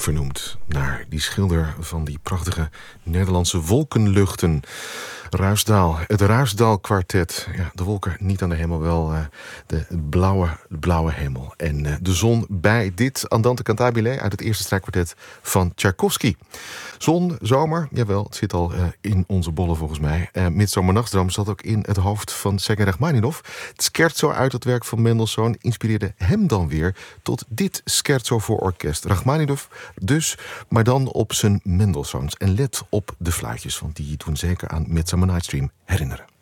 vernoemd naar die schilder van die prachtige Nederlandse wolkenluchten. Ruisdael, het Ruisdael kwartet. Ja, de wolken niet aan de hemel, wel de blauwe hemel. En de zon bij dit Andante Cantabile uit het eerste strijkkwartet van Tchaikovsky. Zon, zomer, jawel, het zit al in onze bollen volgens mij. Midsomernachtsdroom zat ook in het hoofd van Sergei Rachmaninov. Het scherzo uit het werk van Mendelssohn inspireerde hem dan weer tot dit scherzo voor orkest. Rachmaninov dus, maar dan op zijn Mendelssohns. En let op de fluitjes, want die doen zeker aan Midsummer Night's Dream herinneren.